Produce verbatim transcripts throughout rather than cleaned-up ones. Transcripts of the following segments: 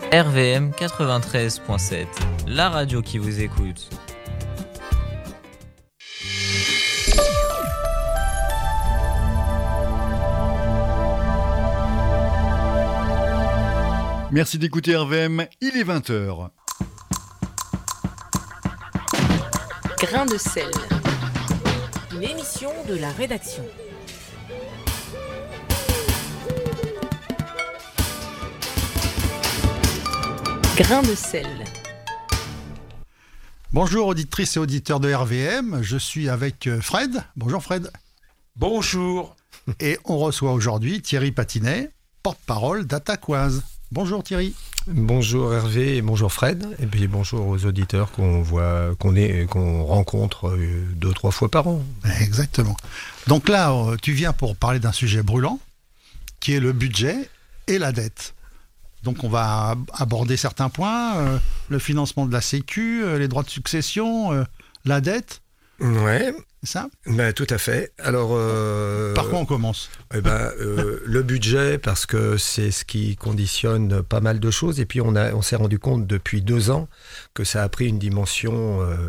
R V M quatre-vingt-treize point sept, la radio qui vous écoute. Merci d'écouter R V M, il est vingt heures. Grain de sel. Une émission de la rédaction. Grain de sel. Bonjour auditrices et auditeurs de R V M, je suis avec Fred. Bonjour Fred. Bonjour. Et on reçoit aujourd'hui Thierry Patinet, porte-parole d'Attaquoise. Bonjour Thierry. Bonjour Hervé et bonjour Fred. Et puis bonjour aux auditeurs qu'on voit, qu'on est, qu'on rencontre deux, trois fois par an. Exactement. Donc là, tu viens pour parler d'un sujet brûlant, qui est le budget et la dette. Donc on va aborder certains points, euh, le financement de la Sécu, euh, les droits de succession, euh, la dette. Ouais. C'est ça ? Ben, tout à fait. Alors, euh, par quoi on commence ? eh ben, euh, le budget, parce que c'est ce qui conditionne pas mal de choses. Et puis, on, a, on s'est rendu compte depuis deux ans que ça a pris une dimension euh,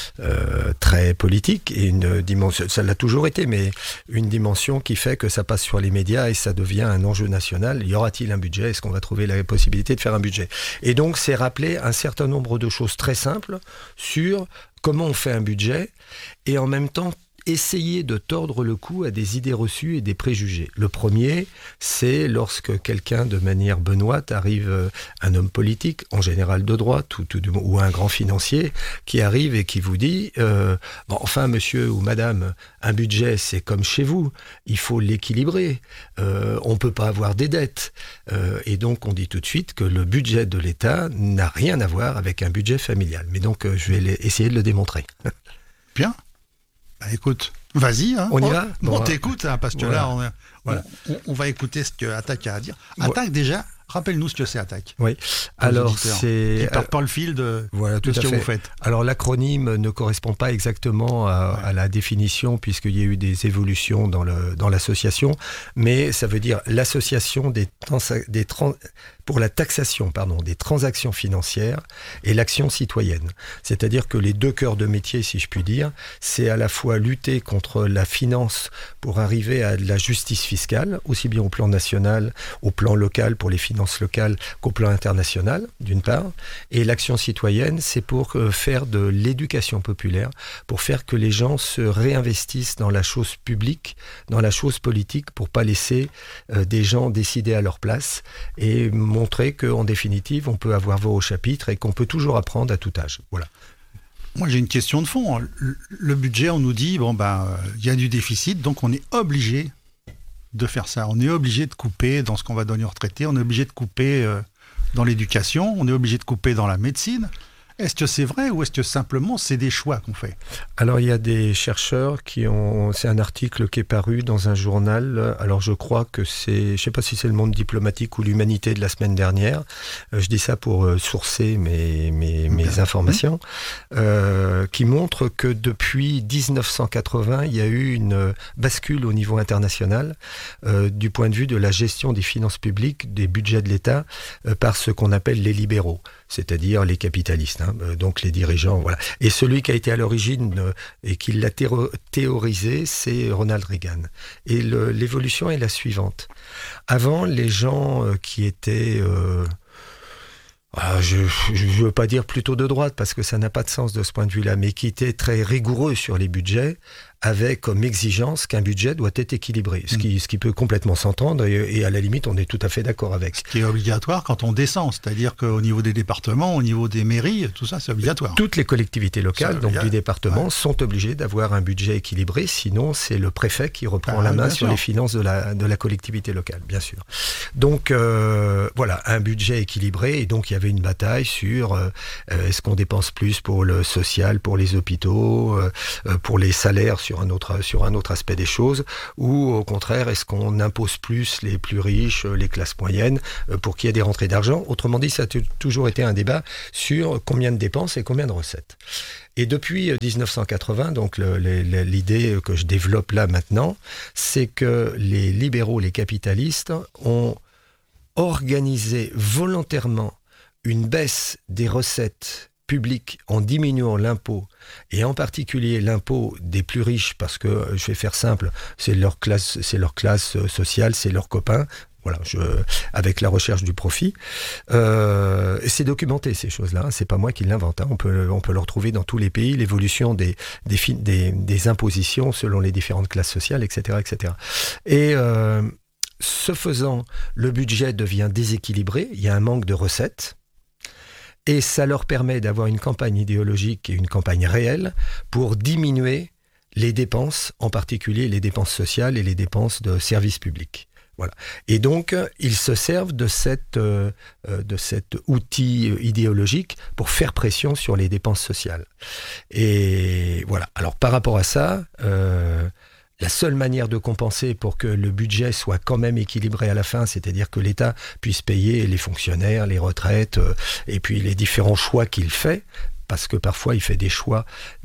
euh, très politique. Et une dimension, ça l'a toujours été, mais une dimension qui fait que ça passe sur les médias et ça devient un enjeu national. Y aura-t-il un budget ? Est-ce qu'on va trouver la possibilité de faire un budget ? Et donc, c'est rappeler un certain nombre de choses très simples sur comment on fait un budget et en même temps essayer de tordre le cou à des idées reçues et des préjugés. Le premier, c'est lorsque quelqu'un de manière benoîte arrive, un homme politique, en général de droite, ou, tout, ou un grand financier, qui arrive et qui vous dit euh, bon, enfin monsieur ou madame, un budget c'est comme chez vous, il faut l'équilibrer, euh, on ne peut pas avoir des dettes. Euh, et donc on dit tout de suite que le budget de l'État n'a rien à voir avec un budget familial. Mais donc euh, je vais essayer de le démontrer. Bien. Bah écoute, vas-y. Hein. On y va ? On, bon, on t'écoute, hein, parce que voilà. là, on, voilà. on, on va écouter ce que Attaque a à dire. Attaque, déjà, rappelle-nous ce que c'est Attaque. Oui, alors c'est... Qui ne perd pas le fil de, voilà, de ce que fait. vous faites. Alors l'acronyme ne correspond pas exactement à, ouais. à la définition, puisqu'il y a eu des évolutions dans, le, dans l'association, mais ça veut dire l'association des, trans, des trans, pour la taxation pardon, des transactions financières et l'action citoyenne. C'est-à-dire que les deux cœurs de métier, si je puis dire, c'est à la fois lutter contre la finance pour arriver à de la justice fiscale, aussi bien au plan national, au plan local pour les finances locales qu'au plan international, d'une part. Et l'action citoyenne, c'est pour faire de l'éducation populaire, pour faire que les gens se réinvestissent dans la chose publique, dans la chose politique, pour pas laisser euh, des gens décider à leur place et montrer qu'en définitive, on peut avoir voix au chapitre et qu'on peut toujours apprendre à tout âge. Voilà. Moi, j'ai une question de fond. Le budget, on nous dit, bon, ben, il y a du déficit, donc on est obligé de faire ça. On est obligé de couper dans ce qu'on va donner aux retraités, on est obligé de couper euh, dans l'éducation, on est obligé de couper dans la médecine. Est-ce que c'est vrai ou est-ce que simplement c'est des choix qu'on fait ? Alors il y a des chercheurs qui ont... C'est un article qui est paru dans un journal. Alors je crois que c'est... Je ne sais pas si c'est le Monde diplomatique ou l'Humanité de la semaine dernière. Euh, je dis ça pour euh, sourcer mes, mes, mes informations. Euh, qui montre que depuis dix-neuf cent quatre-vingts, il y a eu une bascule au niveau international euh, du point de vue de la gestion des finances publiques, des budgets de l'État, euh, par ce qu'on appelle les libéraux, c'est-à-dire les capitalistes, hein, donc les dirigeants. Voilà. Et celui qui a été à l'origine euh, et qui l'a théo- théorisé, c'est Ronald Reagan. Et le, l'évolution est la suivante. Avant, les gens euh, qui étaient... Euh, Ah, je ne veux pas dire plutôt de droite, parce que ça n'a pas de sens de ce point de vue-là, mais qui était très rigoureux sur les budgets, avait comme exigence qu'un budget doit être équilibré, ce qui, ce qui peut complètement s'entendre, et, et à la limite, on est tout à fait d'accord avec. Ce qui est obligatoire quand on descend, c'est-à-dire qu'au niveau des départements, au niveau des mairies, tout ça, c'est obligatoire. Toutes les collectivités locales, donc du département, ouais. sont obligées d'avoir un budget équilibré, sinon c'est le préfet qui reprend ah, la main sur sûr. les finances de la, de la collectivité locale, bien sûr. Donc, euh, voilà, un budget équilibré, et donc il y avait une bataille sur euh, est-ce qu'on dépense plus pour le social, pour les hôpitaux, euh, pour les salaires, sur un autre, sur un autre aspect des choses, ou au contraire, est-ce qu'on impose plus les plus riches, les classes moyennes, pour qu'il y ait des rentrées d'argent ? Autrement dit, ça a t- toujours été un débat sur combien de dépenses et combien de recettes. Et depuis dix-neuf cent quatre-vingts, donc le, le, l'idée que je développe là maintenant, c'est que les libéraux, les capitalistes, ont organisé volontairement une baisse des recettes publiques en diminuant l'impôt, et en particulier l'impôt des plus riches, parce que, je vais faire simple, c'est leur classe, c'est leur classe sociale, c'est leurs copains, voilà, je, avec la recherche du profit. Euh, c'est documenté, ces choses-là, hein, c'est pas moi qui l'invente, hein, on peut, on peut le retrouver dans tous les pays, l'évolution des, des, des, des impositions selon les différentes classes sociales, et cetera, et cetera. Et euh, ce faisant, le budget devient déséquilibré, il y a un manque de recettes, et ça leur permet d'avoir une campagne idéologique et une campagne réelle pour diminuer les dépenses, en particulier les dépenses sociales et les dépenses de services publics. Voilà. Et donc, ils se servent de, cette, euh, de cet outil idéologique pour faire pression sur les dépenses sociales. Et voilà. Alors, par rapport à ça, euh, la seule manière de compenser pour que le budget soit quand même équilibré à la fin, c'est-à-dire que l'État puisse payer les fonctionnaires, les retraites, euh, et puis les différents choix qu'il fait, parce que parfois il fait des choix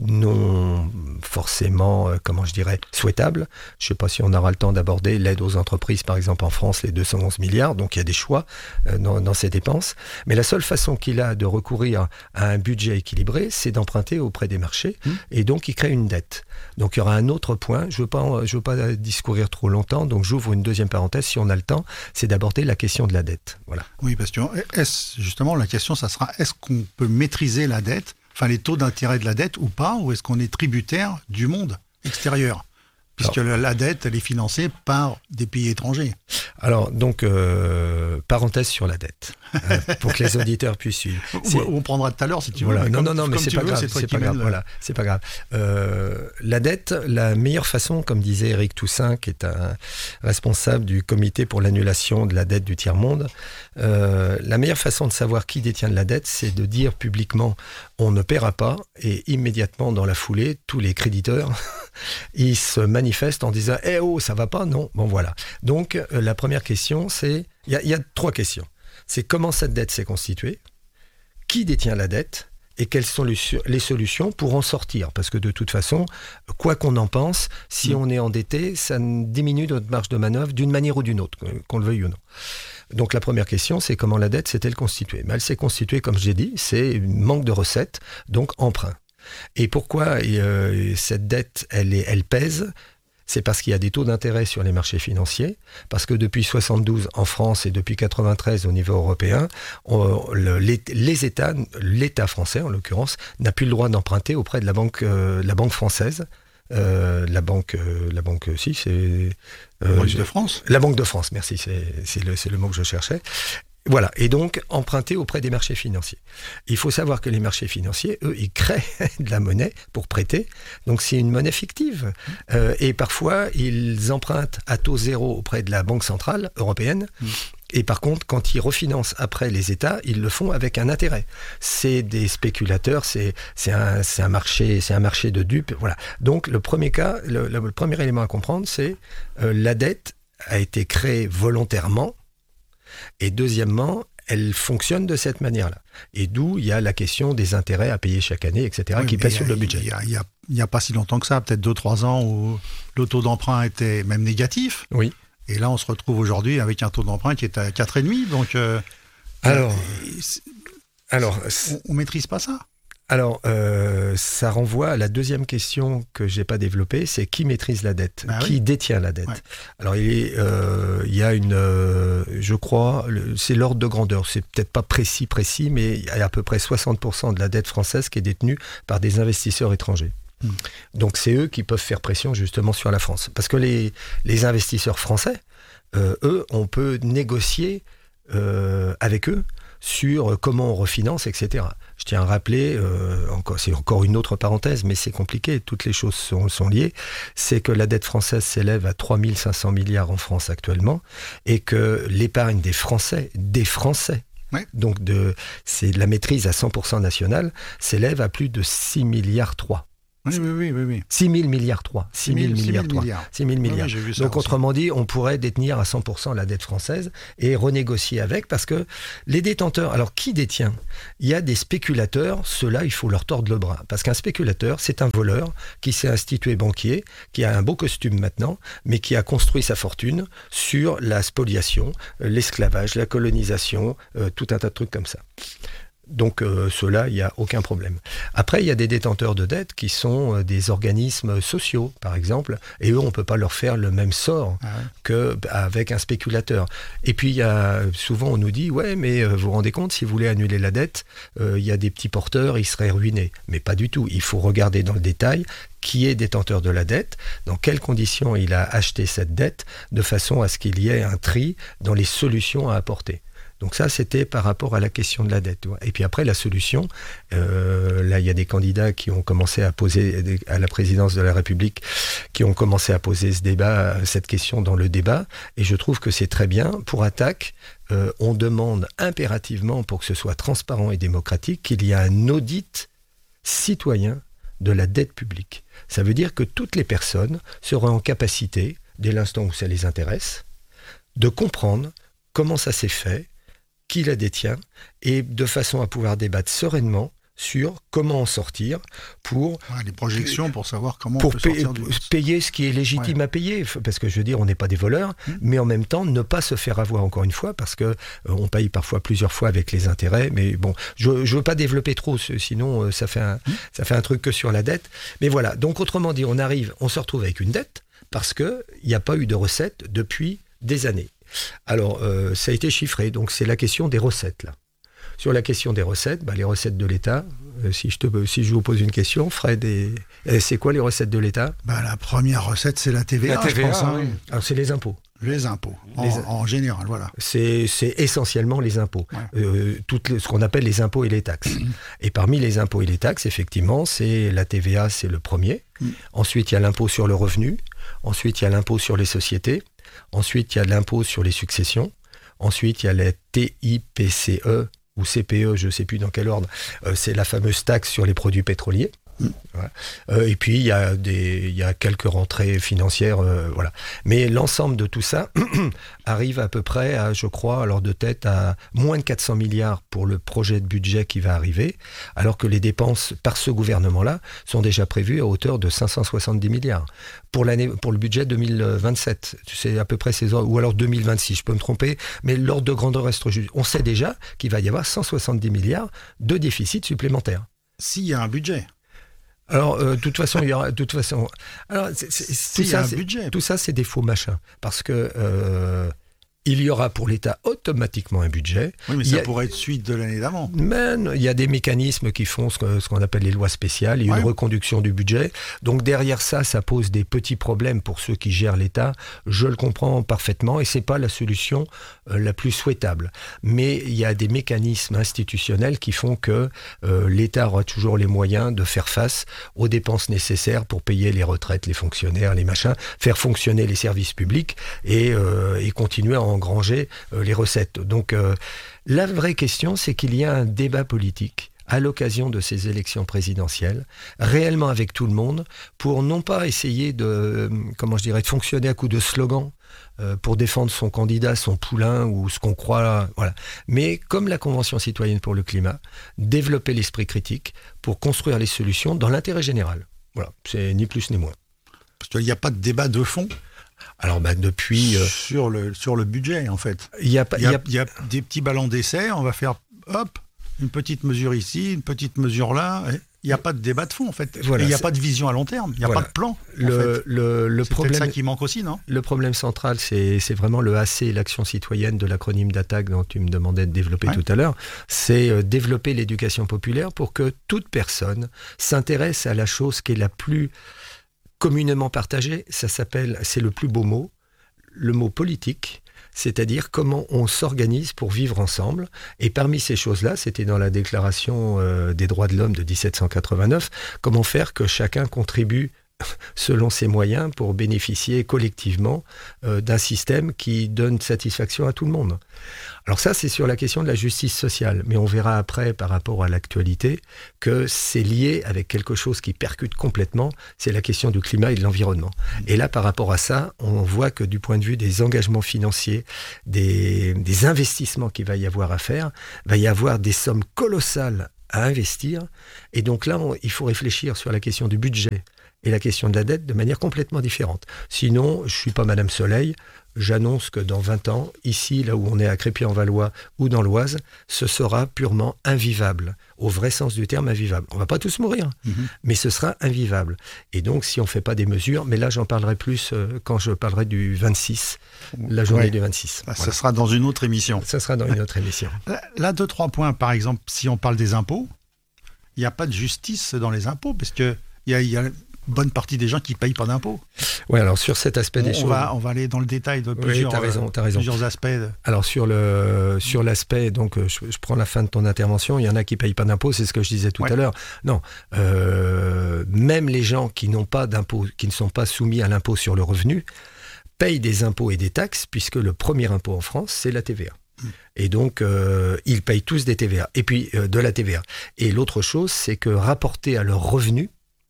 non forcément, euh, comment je dirais, souhaitables. Je ne sais pas si on aura le temps d'aborder l'aide aux entreprises, par exemple en France, les deux cent onze milliards, donc il y a des choix euh, dans, dans ces dépenses. Mais la seule façon qu'il a de recourir à un budget équilibré, c'est d'emprunter auprès des marchés, mmh. et donc il crée une dette. Donc il y aura un autre point, je ne veux pas, je veux pas discourir trop longtemps, donc j'ouvre une deuxième parenthèse, si on a le temps, c'est d'aborder la question de la dette. Voilà. Oui, parce que est-ce, justement, la question, ça sera, est-ce qu'on peut maîtriser la dette, enfin les taux d'intérêt de la dette ou pas, ou est-ce qu'on est tributaire du monde extérieur ? Puisque Alors, la dette, elle est financée par des pays étrangers. Alors, donc, euh, parenthèse sur la dette, hein, pour que les auditeurs puissent suivre. C'est... On prendra tout à l'heure, si tu voilà. veux. Non, comme, non, non, mais c'est pas, veux, grave, c'est, c'est pas grave. Le... Voilà, c'est pas grave. Euh, la dette, la meilleure façon, comme disait Éric Toussaint, qui est un responsable du comité pour l'annulation de la dette du tiers-monde, euh, la meilleure façon de savoir qui détient de la dette, c'est de dire publiquement on ne paiera pas, et immédiatement dans la foulée, tous les créditeurs, ils se manifestent en disant eh oh, ça va pas, non. Bon, voilà. Donc, euh, la première question, c'est il y, y a trois questions. C'est comment cette dette s'est constituée, qui détient la dette, et quelles sont les, les solutions pour en sortir. Parce que de toute façon, quoi qu'on en pense, si mmh. on est endetté, ça diminue notre marge de manœuvre d'une manière ou d'une autre, qu'on le veuille ou non. Donc la première question, c'est comment la dette s'est-elle constituée ? Mais elle s'est constituée, comme j'ai dit, c'est un manque de recettes, donc emprunt. Et pourquoi euh, cette dette, elle, est, elle pèse ? C'est parce qu'il y a des taux d'intérêt sur les marchés financiers, parce que depuis soixante-douze en France et depuis quatre-vingt-treize au niveau européen, on, le, les, les États, l'État français en l'occurrence, n'a plus le droit d'emprunter auprès de la banque, euh, la banque française. Euh, la banque, euh, la banque, si, c'est... Euh, la Banque de France. La Banque de France, merci, c'est, c'est, le, c'est le mot que je cherchais. Voilà, et donc emprunter auprès des marchés financiers. Il faut savoir que les marchés financiers, eux, ils créent de la monnaie pour prêter, donc c'est une monnaie fictive. Euh, et parfois, ils empruntent à taux zéro auprès de la Banque centrale européenne, mmh. et par contre, quand ils refinancent après les États, ils le font avec un intérêt. C'est des spéculateurs, c'est, c'est, un, c'est, un, marché, c'est un marché de dupes, voilà. Donc le premier cas, le, le premier élément à comprendre, c'est euh, la dette a été créée volontairement. Et deuxièmement, elle fonctionne de cette manière-là. Et d'où il y a la question des intérêts à payer chaque année, et cetera, oui, qui pèsent sur le budget. Il n'y a, a, a pas si longtemps que ça, peut-être deux trois ans, où le taux d'emprunt était même négatif. Oui. Et là, on se retrouve aujourd'hui avec un taux d'emprunt qui est à quatre virgule cinq. Donc, euh, alors, alors on ne maîtrise pas ça. Alors, euh, ça renvoie à la deuxième question que je n'ai pas développée, c'est qui maîtrise la dette, bah, qui oui. détient la dette. Ouais. Alors, il, est, euh, il y a une, euh, je crois, le, c'est l'ordre de grandeur, c'est peut-être pas précis, précis, mais il y a à peu près soixante pour cent de la dette française qui est détenue par des investisseurs étrangers. Mmh. Donc, c'est eux qui peuvent faire pression justement sur la France. Parce que les, les investisseurs français, euh, eux, on peut négocier euh, avec eux sur comment on refinance, et cetera. Je tiens à rappeler, euh, encore, c'est encore une autre parenthèse, mais c'est compliqué, toutes les choses sont, sont liées, c'est que la dette française s'élève à trois mille cinq cents milliards en France actuellement, et que l'épargne des Français, des Français, ouais. donc de, c'est de la maîtrise à cent pour cent nationale, s'élève à plus de six milliards trois. Oui, oui, oui, oui, oui. six mille milliards trois. six mille milliards trois. six mille milliards. Oui, j'ai vu ça Donc aussi. autrement dit, on pourrait détenir à cent pour cent la dette française et renégocier avec, parce que les détenteurs, alors qui détient? Il y a des spéculateurs, ceux-là, il faut leur tordre le bras. Parce qu'un spéculateur, c'est un voleur qui s'est institué banquier, qui a un beau costume maintenant, mais qui a construit sa fortune sur la spoliation, l'esclavage, la colonisation, euh, tout un tas de trucs comme ça. Donc euh, ceux-là, il n'y a aucun problème. Après, il y a des détenteurs de dettes qui sont euh, des organismes sociaux, par exemple, et eux, on ne peut pas leur faire le même sort ah ouais. qu'avec un spéculateur. Et puis, il y a, souvent, on nous dit, ouais, mais euh, vous vous rendez compte, si vous voulez annuler la dette, euh, il y a des petits porteurs, ils seraient ruinés. Mais pas du tout. Il faut regarder dans le détail qui est détenteur de la dette, dans quelles conditions il a acheté cette dette, de façon à ce qu'il y ait un tri dans les solutions à apporter. Donc ça, c'était par rapport à la question de la dette. Et puis après, la solution, euh, là, il y a des candidats qui ont commencé à poser, à la présidence de la République, qui ont commencé à poser ce débat, cette question dans le débat. Et je trouve que c'est très bien. Pour Attaque, euh, on demande impérativement, pour que ce soit transparent et démocratique, qu'il y ait un audit citoyen de la dette publique. Ça veut dire que toutes les personnes seront en capacité, dès l'instant où ça les intéresse, de comprendre comment ça s'est fait, qui la détient, et de façon à pouvoir débattre sereinement sur comment en sortir pour... Ouais, les projections pour savoir comment pour on peut payer, sortir du... payer ce qui est légitime ouais. à payer, parce que je veux dire, on n'est pas des voleurs, mmh. mais en même temps, ne pas se faire avoir encore une fois, parce qu'on euh, paye parfois plusieurs fois avec les intérêts, mais bon, je ne veux pas développer trop, sinon euh, ça, fait un, mmh. ça fait un truc que sur la dette. Mais voilà, donc autrement dit, on arrive, on se retrouve avec une dette, parce qu'il n'y a pas eu de recettes depuis des années. Alors, euh, ça a été chiffré, donc c'est la question des recettes, là. Sur la question des recettes, bah, les recettes de l'État, euh, si, je te, si je vous pose une question, Fred, et, et c'est quoi les recettes de l'État ? Bah, la première recette, c'est la T V A, la T V A, je pense. Hein. Oui. Alors, c'est les impôts. Les impôts, en, les... en général, voilà. C'est, c'est essentiellement les impôts, ouais. euh, toutes les, ce qu'on appelle les impôts et les taxes. Et parmi les impôts et les taxes, effectivement, c'est la T V A, c'est le premier. Mm. Ensuite, il y a l'impôt sur le revenu. Ensuite, il y a l'impôt sur les sociétés. Ensuite, il y a l'impôt sur les successions. Ensuite, il y a la T I P C E ou C P E, je ne sais plus dans quel ordre. Euh, c'est la fameuse taxe sur les produits pétroliers. Mmh. Voilà. Euh, et puis, il y a des, il y a quelques rentrées financières. Euh, voilà. Mais l'ensemble de tout ça arrive à peu près à, je crois, alors de tête, à moins de quatre cents milliards pour le projet de budget qui va arriver, alors que les dépenses par ce gouvernement-là sont déjà prévues à hauteur de cinq cent soixante-dix milliards. Pour, l'année, pour le budget deux mille vingt-sept, c'est à peu près ces ordres, ou alors deux mille vingt-six, je peux me tromper, mais l'ordre de grandeur reste juste. On sait déjà qu'il va y avoir cent soixante-dix milliards de déficit supplémentaire. S'il y a un budget. Alors, de euh, toute façon, il y aura, de toute façon, alors, c'est, c'est, si tout, ça, un c'est, budget. tout ça, c'est des faux machins. Parce que euh, il y aura pour l'État automatiquement un budget. Oui, mais ça a, pourrait être suite de l'année d'avant. Man, il y a des mécanismes qui font ce, que, ce qu'on appelle les lois spéciales, il y a ouais. une reconduction du budget. Donc derrière ça, ça pose des petits problèmes pour ceux qui gèrent l'État. Je le comprends parfaitement et c'est pas la solution euh, la plus souhaitable. Mais il y a des mécanismes institutionnels qui font que euh, l'État aura toujours les moyens de faire face aux dépenses nécessaires pour payer les retraites, les fonctionnaires, les machins, faire fonctionner les services publics et, euh, et continuer à engranger euh, les recettes. Donc euh, la vraie question, c'est qu'il y a un débat politique à l'occasion de ces élections présidentielles, réellement avec tout le monde, pour non pas essayer de, euh, comment je dirais, de fonctionner à coup de slogan euh, pour défendre son candidat, son poulain ou ce qu'on croit, voilà. Mais comme la Convention citoyenne pour le climat, développer l'esprit critique pour construire les solutions dans l'intérêt général. Voilà, c'est ni plus ni moins. Parce qu'il n'y a pas de débat de fond. Alors bah, depuis... Euh, sur, le, sur le budget, en fait. Il y a, il y a, y a... il y a des petits ballons d'essai, on va faire, hop, une petite mesure ici, une petite mesure là. Il n'y a pas de débat de fond, en fait. Voilà, il n'y a pas de vision à long terme, il n'y a voilà. pas de plan. Le, en fait. le, le c'est problème, peut-être ça qui manque aussi, non ? Le problème central, c'est, c'est vraiment le A C, l'action citoyenne de l'acronyme d'Attaque dont tu me demandais de développer ouais. tout à l'heure. C'est euh, développer l'éducation populaire pour que toute personne s'intéresse à la chose qui est la plus communément partagée. Ça s'appelle, c'est le plus beau mot, le mot politique. C'est-à-dire comment on s'organise pour vivre ensemble. Et parmi ces choses-là, c'était dans la Déclaration euh, des droits de l'homme de dix-sept cent quatre-vingt-neuf, comment faire que chacun contribue selon ses moyens pour bénéficier collectivement euh, d'un système qui donne satisfaction à tout le monde. Alors ça, c'est sur la question de la justice sociale, mais on verra après par rapport à l'actualité que c'est lié avec quelque chose qui percute complètement, c'est la question du climat et de l'environnement. Et là, par rapport à ça, on voit que du point de vue des engagements financiers, des, des investissements qu'il va y avoir à faire, va y avoir des sommes colossales à investir, et donc là, on, il faut réfléchir sur la question du budget et la question de la dette de manière complètement différente. Sinon, je ne suis pas Madame Soleil, j'annonce que dans vingt ans, ici, là où on est à Crépy-en-Valois ou dans l'Oise, ce sera purement invivable, au vrai sens du terme invivable. On ne va pas tous mourir, mmh. mais ce sera invivable. Et donc, si on ne fait pas des mesures, mais là, j'en parlerai plus euh, quand je parlerai du vingt-six, la journée ouais. du vingt-six. Bah, voilà. Ça sera dans une autre émission. Ça sera dans une autre émission. Là, deux, trois points, par exemple, si on parle des impôts, il n'y a pas de justice dans les impôts, parce qu'il y a... Y a bonne partie des gens qui ne payent pas d'impôts. Oui, alors sur cet aspect on, des on choses... Va, on va aller dans le détail de plusieurs, oui, t'as raison, t'as raison. plusieurs aspects. De... Alors sur, le, sur l'aspect, donc je, je prends la fin de ton intervention, il y en a qui ne payent pas d'impôts, c'est ce que je disais tout ouais. à l'heure. Non, euh, même les gens qui n'ont pas d'impôts, qui ne sont pas soumis à l'impôt sur le revenu, payent des impôts et des taxes, puisque le premier impôt en France, c'est la T V A. Et donc, euh, ils payent tous des T V A, et puis euh, de la T V A. Et l'autre chose, c'est que rapporté à leurs revenus,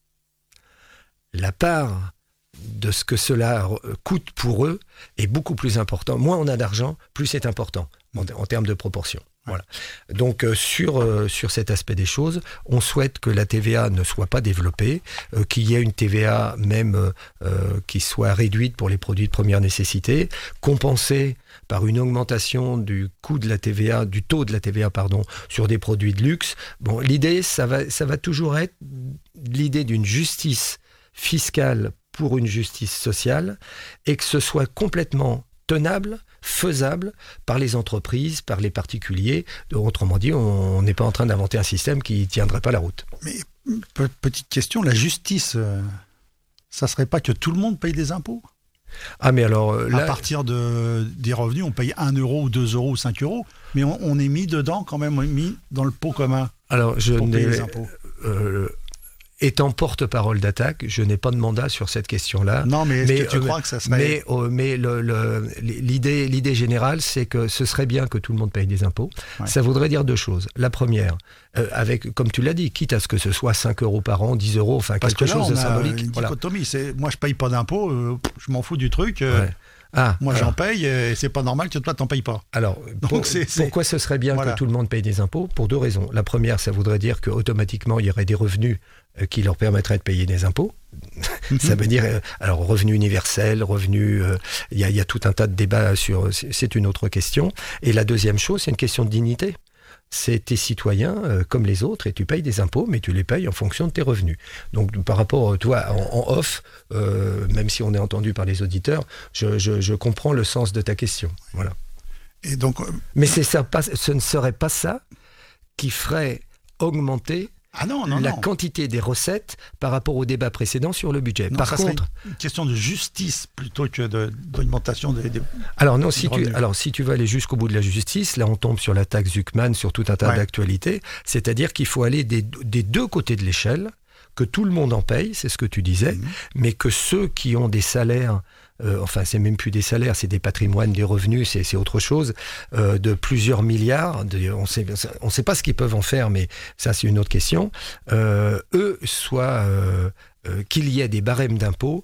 la part de ce que cela coûte pour eux est beaucoup plus important. Moins on a d'argent, plus c'est important en, en termes de proportion. Voilà. Donc euh, sur, euh, sur cet aspect des choses, on souhaite que la T V A ne soit pas développée, euh, qu'il y ait une T V A même euh, qui soit réduite pour les produits de première nécessité, compensée par une augmentation du coût de la T V A, du taux de la T V A pardon, sur des produits de luxe. Bon, l'idée, ça va, ça va toujours être l'idée d'une justice fiscale pour une justice sociale et que ce soit complètement tenable, faisable par les entreprises, par les particuliers. Autrement dit, on n'est pas en train d'inventer un système qui ne tiendrait pas la route. Mais petite question, la justice, euh, ça ne serait pas que tout le monde paye des impôts ? Ah mais alors là... À partir de, des revenus, on paye un euro ou deux euros ou cinq euros, mais on, on est mis dedans quand même, on est mis dans le pot commun. Alors je pour payer n'ai... les impôts. Euh, Étant porte-parole d'Attaque, je n'ai pas de mandat sur cette question-là. Non, mais est-ce mais, que tu euh, crois que ça serait... Mais, euh, mais le, le, l'idée, l'idée générale, c'est que ce serait bien que tout le monde paye des impôts. Ouais. Ça voudrait dire deux choses. La première, euh, avec, comme tu l'as dit, quitte à ce que ce soit cinq euros par an, dix euros, enfin Parce quelque que là, chose de on a symbolique. Une voilà. dichotomie, c'est moi je paye pas d'impôts, euh, je m'en fous du truc. Euh, ouais. Ah, moi alors, j'en paye et c'est pas normal que toi t'en payes pas. Alors, Donc, pour, c'est, c'est... pourquoi ce serait bien voilà. que tout le monde paye des impôts ? Pour deux raisons. La première, ça voudrait dire qu'automatiquement, il y aurait des revenus euh, qui leur permettraient de payer des impôts. Mm-hmm. Ça veut dire, euh, alors, revenu universel, revenu... Euh, il y, y a tout un tas de débats sur... C'est, c'est une autre question. Et la deuxième chose, c'est une question de dignité. C'est tes citoyens euh, comme les autres et tu payes des impôts, mais tu les payes en fonction de tes revenus. Donc par rapport, toi, en, en off, euh, même si on est entendu par les auditeurs, je, je, je comprends le sens de ta question. Voilà. Et donc, euh... Mais c'est ça, pas, ce ne serait pas ça qui ferait augmenter ah non, non, la non. quantité des recettes par rapport au débat précédent sur le budget. Non, par ça contre, serait une question de justice plutôt que de, d'augmentation des, des... Alors non, si tu, alors si tu veux aller jusqu'au bout de la justice, là on tombe sur la taxe Zuckman, sur tout un tas ouais. d'actualités, c'est-à-dire qu'il faut aller des, des deux côtés de l'échelle, que tout le monde en paye, c'est ce que tu disais, mmh. mais que ceux qui ont des salaires, euh, enfin c'est même plus des salaires, c'est des patrimoines, des revenus, c'est, c'est autre chose, euh, de plusieurs milliards, de, on sait, on sait pas ce qu'ils peuvent en faire, mais ça c'est une autre question, euh, eux soient, euh, euh, qu'il y ait des barèmes d'impôts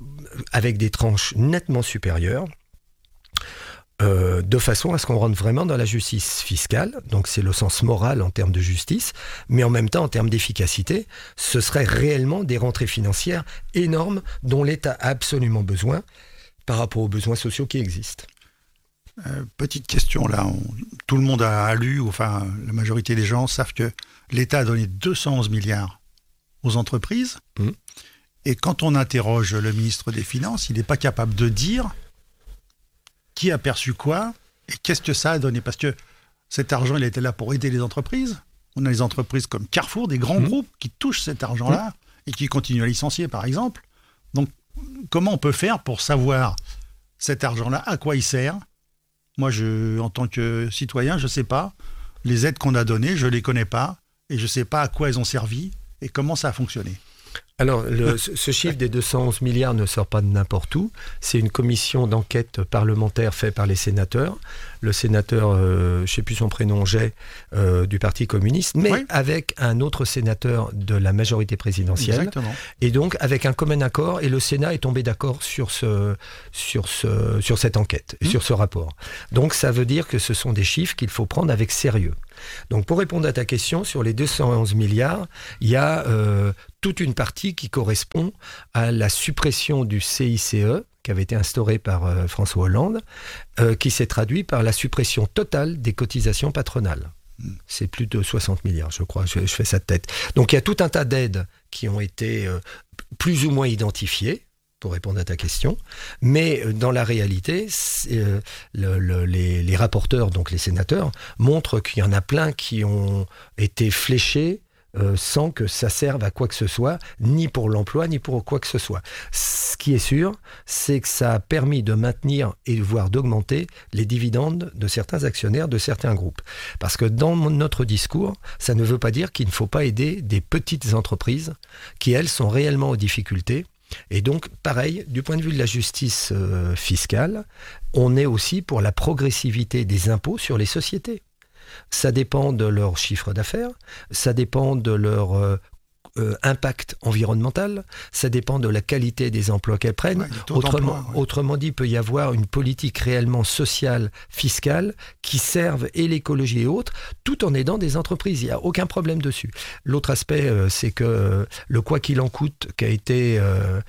avec des tranches nettement supérieures, Euh, de façon à ce qu'on rentre vraiment dans la justice fiscale, donc c'est le sens moral en termes de justice, mais en même temps en termes d'efficacité, ce serait réellement des rentrées financières énormes dont l'État a absolument besoin par rapport aux besoins sociaux qui existent. Euh, petite question là, on, tout le monde a, a lu, enfin la majorité des gens savent que l'État a donné deux cent onze milliards aux entreprises, mmh. et quand on interroge le ministre des Finances, il n'est pas capable de dire qui a perçu quoi et qu'est-ce que ça a donné. Parce que cet argent, il était là pour aider les entreprises. On a les entreprises comme Carrefour, des grands mmh. groupes qui touchent cet argent-là mmh. et qui continuent à licencier, par exemple. Donc, comment on peut faire pour savoir cet argent-là, à quoi il sert ? Moi, je, en tant que citoyen, je ne sais pas. Les aides qu'on a données, je ne les connais pas et je ne sais pas à quoi elles ont servi et comment ça a fonctionné. Alors, le, ce chiffre des deux cent onze milliards ne sort pas de n'importe où. C'est une commission d'enquête parlementaire faite par les sénateurs. Le sénateur, euh, je ne sais plus son prénom, Jay, euh, du Parti communiste, mais oui. avec un autre sénateur de la majorité présidentielle. Exactement. Et donc, avec un commun accord, et le Sénat est tombé d'accord sur, ce, sur, ce, sur cette enquête, mmh. sur ce rapport. Donc, ça veut dire que ce sont des chiffres qu'il faut prendre avec sérieux. Donc, pour répondre à ta question, sur les deux cent onze milliards, il y a euh, toute une partie qui correspond à la suppression du C I C E, qui avait été instauré par euh, François Hollande, euh, qui s'est traduit par la suppression totale des cotisations patronales. Mmh. C'est plus de soixante milliards, je crois, je, je fais ça de tête. Donc, il y a tout un tas d'aides qui ont été euh, plus ou moins identifiées, pour répondre à ta question, mais dans la réalité, euh, le, le, les, les rapporteurs, donc les sénateurs, montrent qu'il y en a plein qui ont été fléchés euh, sans que ça serve à quoi que ce soit, ni pour l'emploi, ni pour quoi que ce soit. Ce qui est sûr, c'est que ça a permis de maintenir et voire d'augmenter les dividendes de certains actionnaires, de certains groupes. Parce que dans notre discours, ça ne veut pas dire qu'il ne faut pas aider des petites entreprises qui, elles, sont réellement aux difficultés. Et donc, pareil, du point de vue de la justice euh, fiscale, on est aussi pour la progressivité des impôts sur les sociétés. Ça dépend de leur chiffre d'affaires, ça dépend de leur euh, euh, impact environnemental, ça dépend de la qualité des emplois qu'elles prennent. Ouais, autrement, ouais. autrement dit, il peut y avoir une politique réellement sociale, fiscale, qui serve et l'écologie et autres, tout en aidant des entreprises. Il n'y a aucun problème dessus. L'autre aspect, euh, c'est que euh, le quoi qu'il en coûte, qui a été... Euh,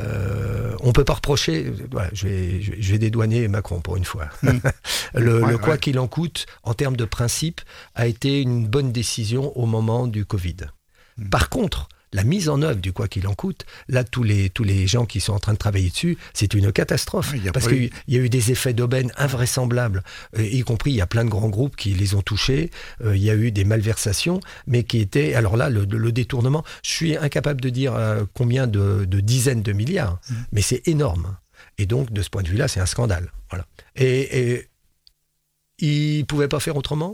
euh, on ne peut pas reprocher... Voilà, je vais, je, je vais dédouaner Macron pour une fois. Mmh. le, ouais, le quoi ouais. qu'il en coûte, en termes de principe, a été une bonne décision au moment du Covid. Par contre, la mise en œuvre du quoi qu'il en coûte, là, tous les, tous les gens qui sont en train de travailler dessus, c'est une catastrophe. Oui, parce qu'il y a eu des effets d'aubaine invraisemblables, euh, y compris, il y a plein de grands groupes qui les ont touchés, euh, il y a eu des malversations, mais qui étaient... Alors là, le, le détournement, je suis incapable de dire euh, combien de, de dizaines de milliards, mmh. mais c'est énorme. Et donc, de ce point de vue-là, c'est un scandale. Voilà. Et, et ils ne pouvaient pas faire autrement.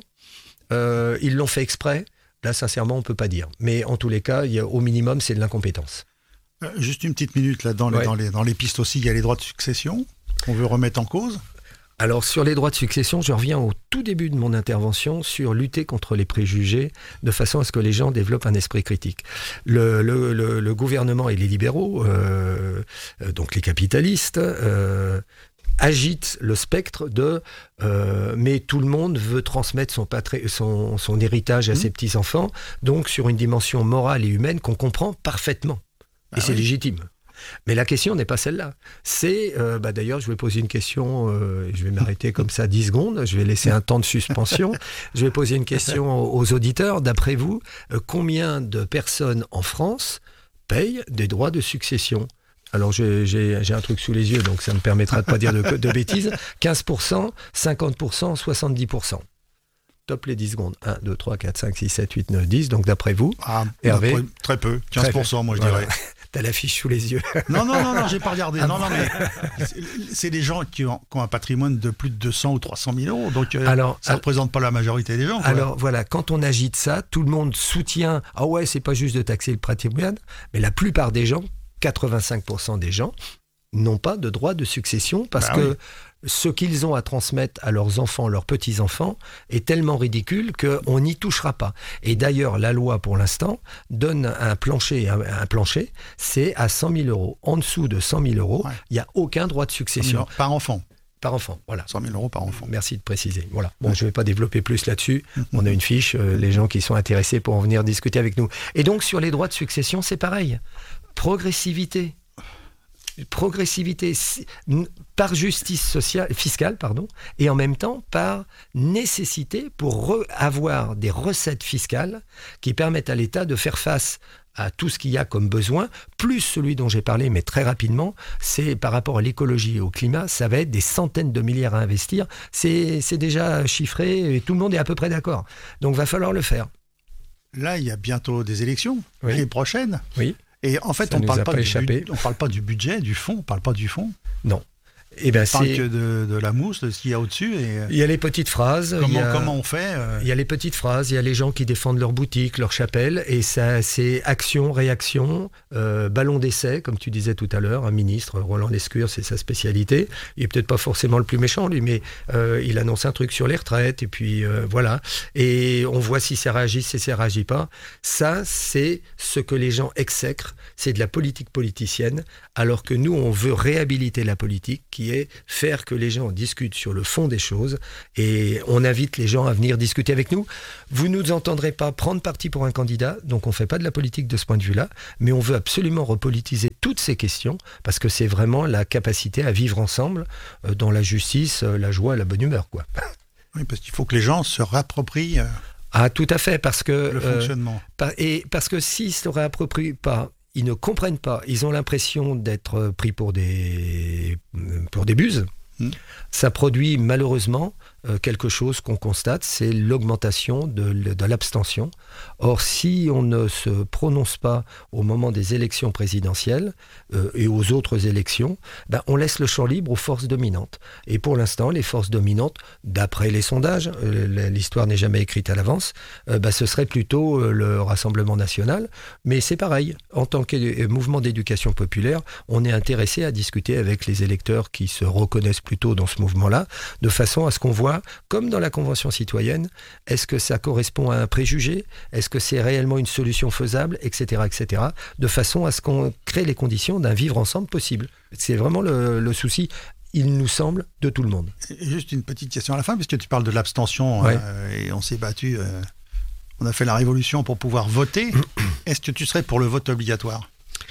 Euh, ils l'ont fait exprès. Là, sincèrement, on ne peut pas dire. Mais en tous les cas, il y a, au minimum, c'est de l'incompétence. Euh, juste une petite minute, là, dans les, ouais. dans, les, dans les pistes aussi, il y a les droits de succession qu'on veut remettre en cause. Alors, sur les droits de succession, je reviens au tout début de mon intervention sur lutter contre les préjugés de façon à ce que les gens développent un esprit critique. Le, le, le, le gouvernement et les libéraux, euh, donc les capitalistes, euh, agite le spectre de euh, mais tout le monde veut transmettre son, patri- son, son héritage à mmh. ses petits-enfants, donc sur une dimension morale et humaine qu'on comprend parfaitement. Ah et c'est oui. légitime. Mais la question n'est pas celle-là. C'est, euh, bah d'ailleurs, je vais poser une question, euh, je vais m'arrêter comme ça dix secondes, je vais laisser un temps de suspension. Je vais poser une question aux, aux auditeurs. D'après vous, euh, combien de personnes en France payent des droits de succession ? Alors, j'ai, j'ai, j'ai un truc sous les yeux, donc ça me permettra de ne pas dire de, de bêtises. quinze pour cent, cinquante pour cent, soixante-dix pour cent. Top les dix secondes. un, deux, trois, quatre, cinq, six, sept, huit, neuf, dix. Donc, d'après vous, ah, Hervé, d'après, très peu. quinze pour cent, moi, je voilà. dirais. T'as l'affiche sous les yeux. Non, non, non, non, j'ai pas regardé. Ah, non, non, mais c'est, c'est des gens qui ont, qui ont un patrimoine de plus de deux cents ou trois cent mille euros. Donc, euh, alors, ça ne représente pas la majorité des gens. Quoi. Alors, voilà, quand on agite ça, tout le monde soutient. Ah ouais, c'est pas juste de taxer le patrimoine, mais la plupart des gens, quatre-vingt-cinq pour cent des gens, n'ont pas de droit de succession parce bah que oui. ce qu'ils ont à transmettre à leurs enfants, leurs petits-enfants, est tellement ridicule qu'on n'y touchera pas. Et d'ailleurs, la loi, pour l'instant, donne un plancher. Un, un plancher, c'est à cent mille euros. En dessous de cent mille euros, il ouais. n'y a aucun droit de succession. Par enfant. Par enfant, voilà. cent mille euros par enfant. Merci de préciser. Voilà. Bon, je ne vais pas développer plus là-dessus. On a une fiche. Euh, les gens qui sont intéressés pourront venir discuter avec nous. Et donc, sur les droits de succession, c'est pareil. Progressivité. Progressivité par justice sociale, fiscale, pardon, et en même temps par nécessité pour re- avoir des recettes fiscales qui permettent à l'État de faire face à tout ce qu'il y a comme besoin, plus celui dont j'ai parlé, mais très rapidement, c'est par rapport à l'écologie et au climat, ça va être des centaines de milliards à investir. C'est, c'est déjà chiffré et tout le monde est à peu près d'accord. Donc, il va falloir le faire. Là, il y a bientôt des élections, oui. l'année prochaine. Oui. Et en fait, ça on ne parle, pas bu- parle pas du budget, du fonds, on ne parle pas du fonds. Non. Eh ben, On parle c'est... que de, de la mousse, de ce qu'il y a au-dessus. Et Il y a les petites phrases. comment, il y a... comment on fait euh... Il y a les petites phrases, il y a les gens qui défendent leur boutique, leur chapelle, et ça, c'est action, réaction, euh, ballon d'essai, comme tu disais tout à l'heure. Un ministre, Roland Lescure, c'est sa spécialité. Il est peut-être pas forcément le plus méchant, lui, mais euh, il annonce un truc sur les retraites, et puis euh, voilà. Et on voit si ça réagit, si ça réagit pas. Ça, c'est ce que les gens exècrent, c'est de la politique politicienne, alors que nous, on veut réhabiliter la politique, qui est faire que les gens discutent sur le fond des choses, et on invite les gens à venir discuter avec nous. Vous ne nous entendrez pas prendre parti pour un candidat, donc on ne fait pas de la politique de ce point de vue-là, mais on veut absolument repolitiser toutes ces questions, parce que c'est vraiment la capacité à vivre ensemble euh, dans la justice, euh, la joie et la bonne humeur, quoi. Oui, parce qu'il faut que les gens se réapproprient euh, Ah, tout à fait, parce que... le fonctionnement. Euh, par, et parce que s'ils ne se réapproprient pas, ils ne comprennent pas, ils ont l'impression d'être pris pour des, pour des buses. Mmh. Ça produit malheureusement euh, quelque chose qu'on constate, c'est l'augmentation de, de l'abstention. Or, si on ne se prononce pas au moment des élections présidentielles euh, et aux autres élections, ben, on laisse le champ libre aux forces dominantes. Et pour l'instant, les forces dominantes, d'après les sondages, euh, l'histoire n'est jamais écrite à l'avance, euh, ben, ce serait plutôt euh, le Rassemblement national. Mais c'est pareil, en tant que mouvement d'éducation populaire, on est intéressé à discuter avec les électeurs qui se reconnaissent plutôt dans ce mouvement-là, de façon à ce qu'on voit, comme dans la Convention citoyenne, est-ce que ça correspond à un préjugé ? Est-ce que c'est réellement une solution faisable, et cetera, et cetera, de façon à ce qu'on crée les conditions d'un vivre ensemble possible. C'est vraiment le, le souci, il nous semble, de tout le monde. Et juste une petite question à la fin, puisque tu parles de l'abstention, ouais. euh, et on s'est battu, euh, on a fait la révolution pour pouvoir voter. Est-ce que tu serais pour le vote obligatoire ?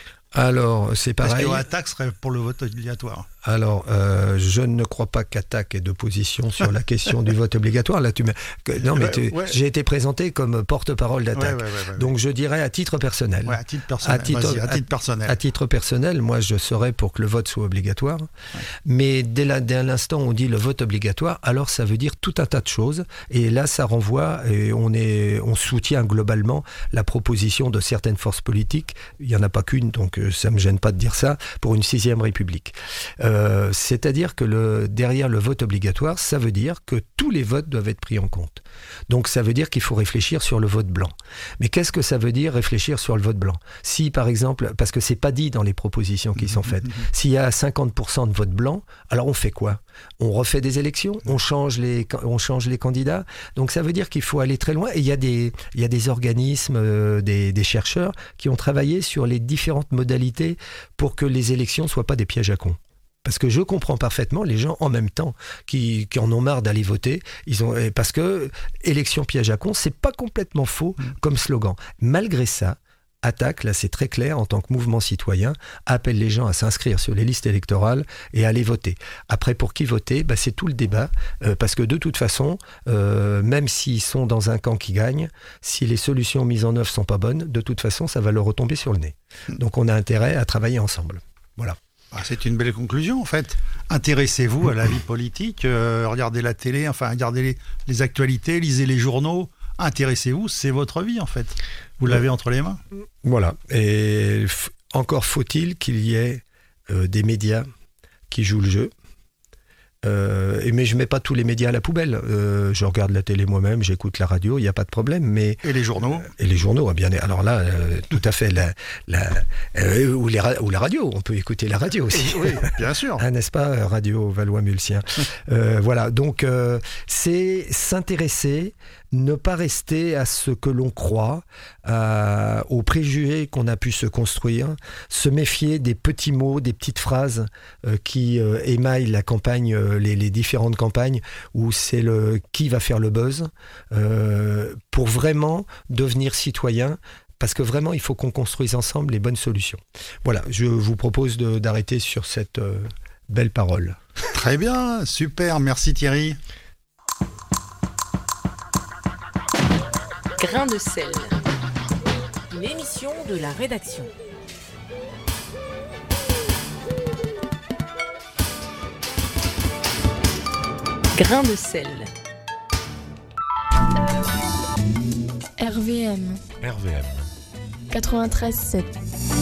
Alors, c'est pareil. Est-ce que Attaque serait pour le vote obligatoire ? Alors, euh, je ne crois pas qu'Attaque ait de position sur la question du vote obligatoire. Là, tu me... Non, mais tu... ouais. J'ai été présenté comme porte-parole d'Attaque. Ouais, ouais, ouais, ouais, Donc, ouais. je dirais à titre personnel. Ouais, à titre personnel. À titre, à titre personnel. À titre personnel, moi, je serais pour que le vote soit obligatoire. Ouais. Mais dès, la, dès l'instant où on dit le vote obligatoire, alors ça veut dire tout un tas de choses. Et là, ça renvoie, et on, est, on soutient globalement la proposition de certaines forces politiques. Il n'y en a pas qu'une, donc ça ne me gêne pas de dire ça, pour une sixième République. Euh, Euh, c'est-à-dire que le, derrière le vote obligatoire, ça veut dire que tous les votes doivent être pris en compte. Donc ça veut dire qu'il faut réfléchir sur le vote blanc. Mais qu'est-ce que ça veut dire réfléchir sur le vote blanc ? Si par exemple, parce que c'est pas dit dans les propositions qui sont faites, s'il y a cinquante pour cent de vote blanc, alors on fait quoi ? On refait des élections ? On change les, on change les candidats ? Donc ça veut dire qu'il faut aller très loin. Et il y a des, il y a des organismes, euh, des, des chercheurs qui ont travaillé sur les différentes modalités pour que les élections ne soient pas des pièges à cons. Parce que je comprends parfaitement les gens en même temps qui, qui en ont marre d'aller voter. Ils ont, parce que élection piège à con, c'est pas complètement faux comme slogan. Malgré ça, Attaque, là c'est très clair, en tant que mouvement citoyen, appelle les gens à s'inscrire sur les listes électorales et à aller voter. Après, pour qui voter ? Bah, c'est tout le débat, euh, parce que de toute façon, euh, même s'ils sont dans un camp qui gagne, si les solutions mises en œuvre sont pas bonnes, de toute façon, ça va leur retomber sur le nez. Donc on a intérêt à travailler ensemble. Voilà. C'est une belle conclusion, en fait. Intéressez-vous à la vie politique, euh, regardez la télé, enfin, regardez les, les actualités, lisez les journaux. Intéressez-vous, c'est votre vie, en fait. Vous l'avez entre les mains. Voilà. Et f- encore faut-il qu'il y ait euh, des médias qui jouent le jeu. Euh, et mais je ne mets pas tous les médias à la poubelle. Euh, je regarde la télé moi-même, j'écoute la radio, il n'y a pas de problème. Mais, et les journaux euh, Et les journaux, bien. Alors là, euh, tout à fait. La, la, euh, ou, les ra- ou la radio, on peut écouter la radio aussi. Oui, bien sûr. Ah, n'est-ce pas, Radio Valois-Mulsien. euh, Voilà, donc euh, c'est s'intéresser, ne pas rester à ce que l'on croit, à, aux préjugés qu'on a pu se construire, se méfier des petits mots, des petites phrases euh, qui euh, émaillent la campagne, euh, les, les différentes campagnes, où c'est le qui va faire le buzz, euh, pour vraiment devenir citoyen. Parce que vraiment, il faut qu'on construise ensemble les bonnes solutions. Voilà, je vous propose de, d'arrêter sur cette euh, belle parole. Très bien, super, merci Thierry. Grain de sel, une émission de la rédaction. Grain de sel. R V M. R V M. quatre-vingt-treize sept.